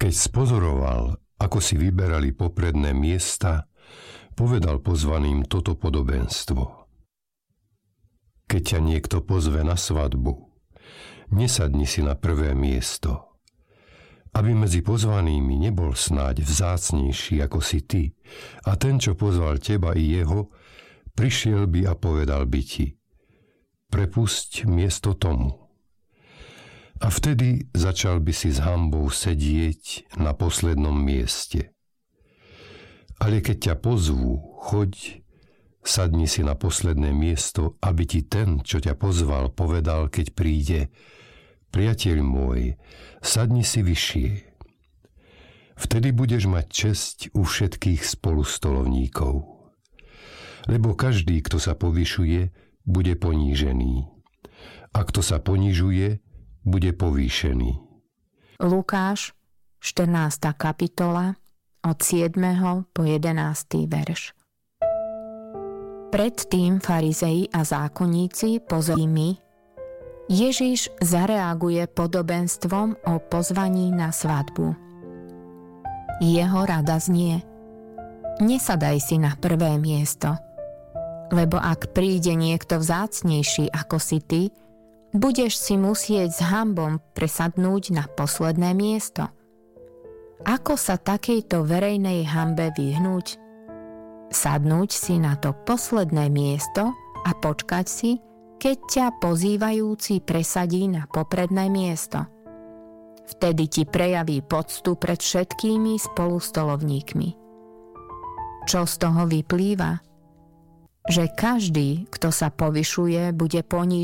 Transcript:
Keď spozoroval, ako si vyberali popredné miesta, povedal pozvaným toto podobenstvo. Keď ťa niekto pozve na svadbu, nesadni si na prvé miesto, aby medzi pozvanými nebol snáď vzácnejší ako si ty, a ten, čo pozval teba i jeho, prišiel by a povedal by ti: prepusť miesto tomu. A vtedy začal by si s hanbou sedieť na poslednom mieste. Ale keď ťa pozvú, choď, sadni si na posledné miesto, aby ti ten, čo ťa pozval, povedal, keď príde: priateľ môj, sadni si vyššie. Vtedy budeš mať česť u všetkých spolustolovníkov. Lebo každý, kto sa povyšuje, bude ponížený. A kto sa ponižuje, bude povýšený. Lukáš, 14. kapitola, od 7. po 11. verš. Predtým farizei a zákonníci pozorili, Ježiš zareaguje podobenstvom o pozvaní na svadbu. Jeho rada znie: nesadaj si na prvé miesto, lebo ak príde niekto vzácnejší ako si ty, budeš si musieť s hanbom presadnúť na posledné miesto. Ako sa takejto verejnej hanbe vyhnúť? Sadnúť si na to posledné miesto a počkať si, keď ťa pozývajúci presadí na popredné miesto. Vtedy ti prejaví poctu pred všetkými spolustolovníkmi. Čo z toho vyplýva? Že každý, kto sa povyšuje, bude ponížený